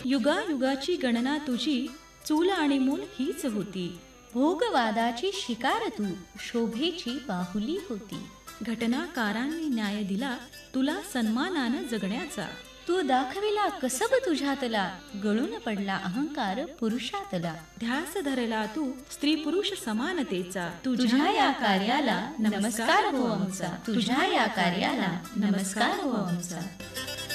युगायुगाची गणना तुझी, चूल आणि मूल हीच होती. भोगवादाची शिकार तू, शोभेची बाहुली होती. घटनाकारांनी न्याय दिला तुला सन्मानानं जगण्याचा. तू दाखविला कसब तुझ्यातला, गळून पडला अहंकार पुरुषातला. ध्यास धरला तू स्त्री पुरुष समानतेचा. तुझ्या या कार्याला नमस्कार हो आमचा, तुझ्या या कार्याला नमस्कार हो आमचा.